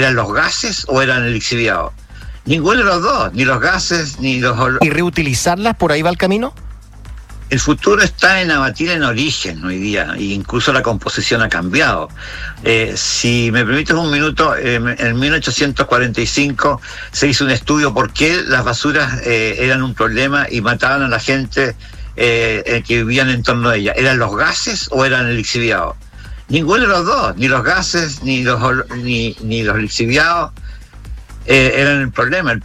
¿Eran los gases o eran el lixiviado? Ninguno de los dos, ni los gases, ni los... ¿Y reutilizarlas, por ahí va el camino? El futuro está en abatir en origen hoy día, e incluso la composición ha cambiado. Si me permites un minuto, en 1845 se hizo un estudio por qué las basuras eran un problema y mataban a la gente que vivían en torno a ellas. ¿Eran los gases o eran el lixiviado? Ninguno de los dos, ni los gases, ni los lixiviados eran el problema.